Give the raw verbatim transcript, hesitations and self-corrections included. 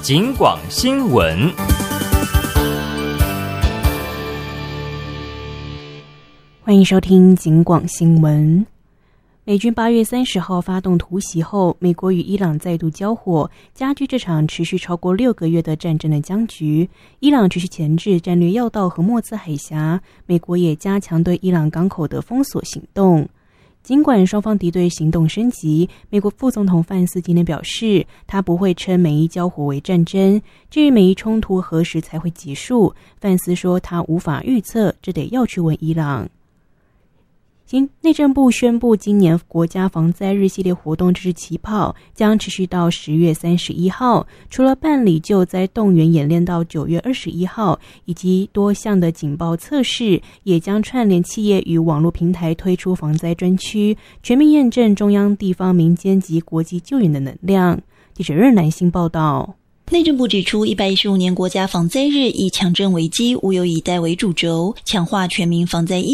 警广新闻。 欢迎收听警广新闻。美军八月三十号发动突袭后，美国与伊朗再度交火，加剧这场持续超过六个月的战争的僵局。伊朗持续钳制战略要道和莫兹海峡，美国也加强对伊朗港口的封锁行动。尽管双方敌对行动升级，美国副总统范斯今天表示，他不会称美伊交火为战争。至于美伊冲突何时才会结束，范斯说他无法预测，这得要去问伊朗。经内政部宣布，今年国家防灾日系列活动正式起跑，将持续到十月三十一号。除了办理救灾动员演练到九月二十一号，以及多项的警报测试，也将串联企业与网络平台推出防灾专区，全面验证中央、地方、民间及国际救援的能量。记者任南星报道。 内政部指出，一百一十五年国家防灾日以强震危机、无有以待为主轴，强化全民防灾意